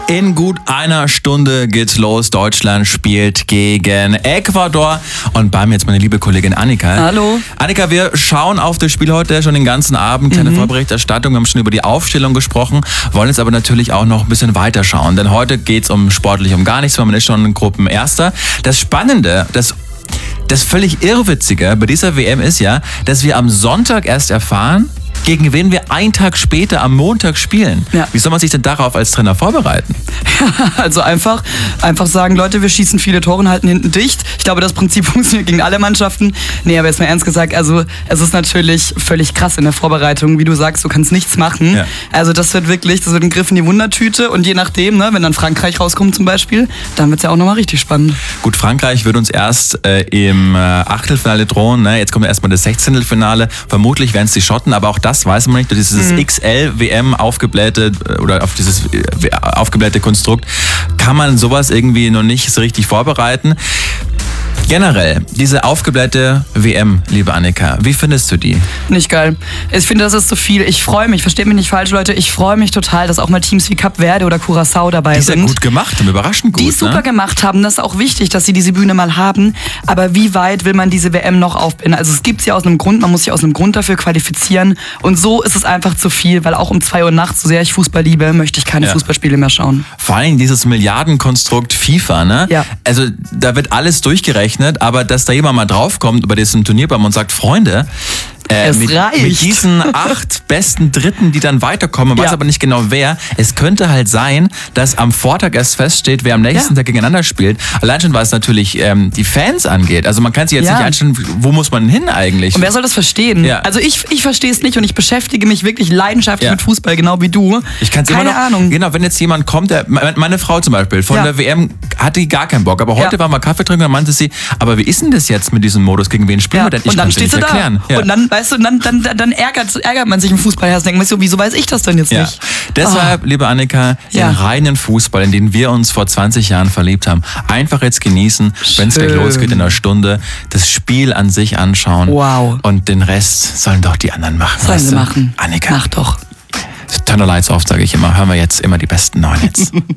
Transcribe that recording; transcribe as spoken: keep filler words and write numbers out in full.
In gut einer Stunde geht's los. Deutschland spielt gegen Ecuador. Und bei mir jetzt meine liebe Kollegin Annika. Hallo. Annika, wir schauen auf das Spiel heute schon den ganzen Abend. Kleine mhm. Vorberichterstattung. Wir haben schon über die Aufstellung gesprochen. Wollen jetzt aber natürlich auch noch ein bisschen weiter schauen. Denn heute geht's um sportlich um gar nichts, weil man ist schon Gruppenerster. Das Spannende, das Das völlig Irrwitzige bei dieser W M ist ja, dass wir am Sonntag erst erfahren, gegen wen wir einen Tag später am Montag spielen. Ja. Wie soll man sich denn darauf als Trainer vorbereiten? Also einfach, einfach sagen, Leute, wir schießen viele Tore und halten hinten dicht. Ich glaube, das Prinzip funktioniert gegen alle Mannschaften. Nee, aber jetzt mal ernst gesagt, also es ist natürlich völlig krass in der Vorbereitung. Wie du sagst, du kannst nichts machen. Ja. Also das wird wirklich, das wird ein Griff in die Wundertüte. Und je nachdem, ne, wenn dann Frankreich rauskommt zum Beispiel, dann wird es ja auch nochmal richtig spannend. Gut, Frankreich wird uns erst äh, im äh, Achtelfinale drohen. Ne? Jetzt kommt erstmal das Sechzehntelfinale. Vermutlich werden es die Schotten, aber auch das weiß man nicht. Dieses mhm. X L-W M aufgeblähte oder auf dieses aufgeblähte Konstrukt kann man sowas irgendwie noch nicht so richtig vorbereiten. Generell, diese aufgeblähte W M, liebe Annika, wie findest du die? Nicht geil. Ich finde, das ist zu viel. Ich freue mich, versteht mich nicht falsch, Leute, ich freue mich total, dass auch mal Teams wie Kap Verde oder Curaçao dabei die sind. Die ist ja gut gemacht haben, überraschend gut. Die es super ne? gemacht haben, das ist auch wichtig, dass sie diese Bühne mal haben. Aber wie weit will man diese W M noch aufbinden? Also es gibt sie aus einem Grund, man muss sich aus einem Grund dafür qualifizieren. Und so ist es einfach zu viel, weil auch um zwei Uhr nachts, so sehr ich Fußball liebe, möchte ich keine ja. Fußballspiele mehr schauen. Vor allem dieses Milliardenkonstrukt FIFA, ne? Ja. Also da wird alles durchgerechnet, aber dass da jemand mal draufkommt über diesen Turnierbaum und sagt, Freunde, Äh, mit, mit diesen acht besten Dritten, die dann weiterkommen, man ja. weiß aber nicht genau wer. Es könnte halt sein, dass am Vortag erst feststeht, wer am nächsten ja. Tag gegeneinander spielt. Allein schon, was natürlich ähm, die Fans angeht. Also man kann sich jetzt ja. nicht einstellen, wo muss man hin eigentlich? Und wer soll das verstehen? Ja. Also ich, ich verstehe es nicht und ich beschäftige mich wirklich leidenschaftlich ja. mit Fußball, genau wie du. Ich kann's Keine immer noch, Ahnung. Genau, wenn jetzt jemand kommt, der, meine Frau zum Beispiel, von ja. der W M hatte gar keinen Bock, aber heute ja. war mal Kaffee trinken und meinte sie, aber wie ist denn das jetzt mit diesem Modus, gegen wen spielen ja. wir denn? Ich und dann stehst du erklären. da. Ja. Und dann, weißt du, dann, dann, dann ärgert, ärgert man sich im Fußballherz. Denkt man so, wieso weiß ich das denn jetzt ja. nicht? Deshalb, oh. liebe Annika, ja. den reinen Fußball, in den wir uns vor zwanzig Jahren verliebt haben, einfach jetzt genießen, wenn es gleich losgeht in einer Stunde, das Spiel an sich anschauen. Wow. Und den Rest sollen doch die anderen machen. Sollen sie machen. Annika. Mach doch. Turn the lights off, sage ich immer. Hören wir jetzt immer die besten neuen Hits.